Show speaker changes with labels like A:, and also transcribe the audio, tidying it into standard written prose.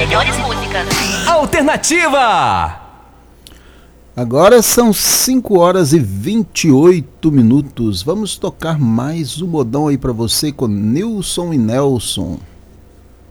A: melhores músicas.
B: Alternativa.
C: Agora são 5 horas e 28 minutos. Vamos tocar mais um modão aí pra você com Nilson e Nelson.